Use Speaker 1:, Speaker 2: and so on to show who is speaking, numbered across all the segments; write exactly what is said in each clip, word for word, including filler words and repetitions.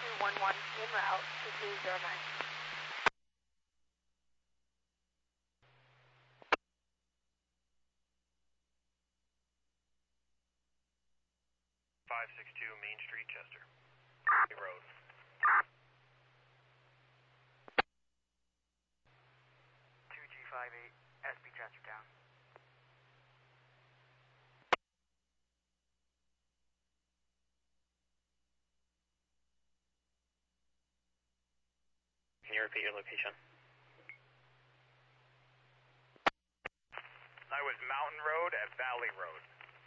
Speaker 1: two one one en route to two zero nine.
Speaker 2: five six two Main Street, Chester. Road.
Speaker 3: two G five eight, S P transfer down.
Speaker 2: Can you repeat your location?
Speaker 3: I was Mountain Road at Valley Road.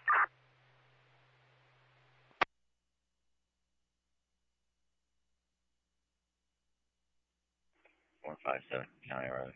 Speaker 4: four five seven County Road.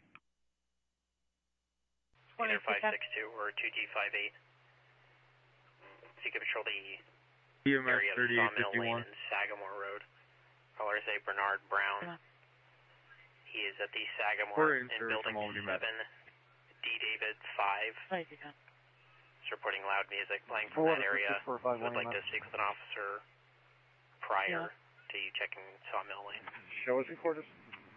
Speaker 2: Either five six two or two G five eight. So you can patrol the
Speaker 5: E M S
Speaker 2: area of Sawmill Lane and Sagamore Road. Caller say Bernard Brown. He is at the Sagamore in Building seven, D David five. He's reporting loud music playing from that area. Would like to speak with an officer prior to you checking Sawmill Lane.
Speaker 5: Show us recorded.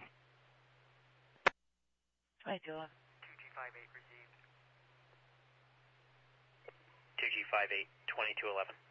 Speaker 3: Hi, Dylan. two G five eight received.
Speaker 2: two G five eight, twenty-two eleven.